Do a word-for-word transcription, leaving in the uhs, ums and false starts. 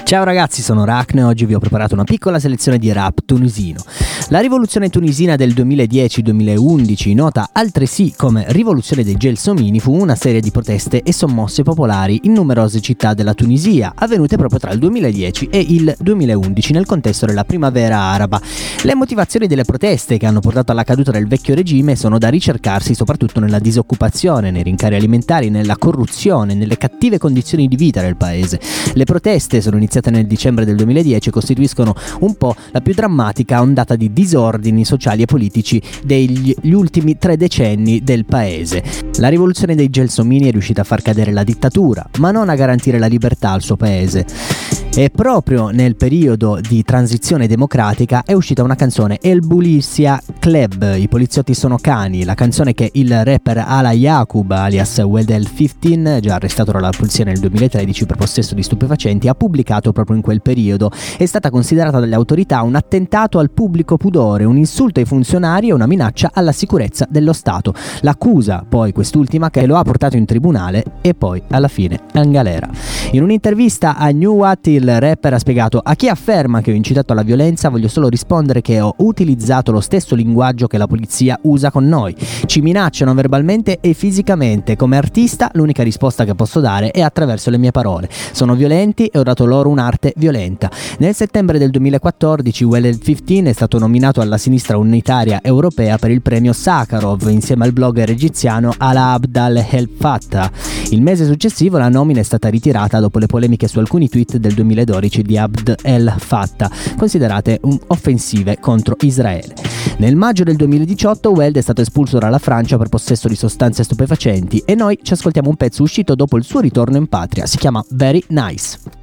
Ciao ragazzi, sono Rachne e oggi vi ho preparato una piccola selezione di rap tunisino. La rivoluzione tunisina del duemiladieci duemilaundici, nota altresì come rivoluzione dei Gelsomini, fu una serie di proteste e sommosse popolari in numerose città della Tunisia, avvenute proprio tra il duemiladieci e il duemilaundici nel contesto della primavera araba. Le motivazioni delle proteste che hanno portato alla caduta del vecchio regime sono da ricercarsi soprattutto nella disoccupazione, nei rincari alimentari, nella corruzione, nelle cattive condizioni di vita del paese. Le proteste sono iniziate nel dicembre del duemiladieci e costituiscono un po' la più drammatica ondata di disordini sociali e politici degli ultimi tre decenni del paese. La rivoluzione dei Gelsomini è riuscita a far cadere la dittatura, ma non a garantire la libertà al suo paese. E proprio nel periodo di transizione democratica è uscita una canzone, El Bulissia Club, i poliziotti sono cani, la canzone che il rapper Ala Yaqub alias Wedel quindici, già arrestato dalla polizia nel duemilatredici per possesso di stupefacenti, ha pubblicato proprio in quel periodo. È stata considerata dalle autorità un attentato al pubblico pudore, un insulto ai funzionari e una minaccia alla sicurezza dello Stato. L'accusa poi quest'ultima che lo ha portato in tribunale e poi alla fine in galera. In un'intervista a New What il Il rapper ha spiegato: a chi afferma che ho incitato alla violenza voglio solo rispondere che ho utilizzato lo stesso linguaggio che la polizia usa con noi. Ci minacciano verbalmente e fisicamente. Come artista l'unica risposta che posso dare è attraverso le mie parole. Sono violenti e ho dato loro un'arte violenta. Nel settembre del duemilaquattordici Wedel quindici è stato nominato alla sinistra unitaria europea per il premio Sakharov insieme al blogger egiziano Alaa Abd El Fattah. Il mese successivo la nomina è stata ritirata dopo le polemiche su alcuni tweet del duemiladodici di Abd El Fattah, considerate un offensive contro Israele. Nel maggio del duemiladiciotto Weld è stato espulso dalla Francia per possesso di sostanze stupefacenti e noi ci ascoltiamo un pezzo uscito dopo il suo ritorno in patria, si chiama Very Nice.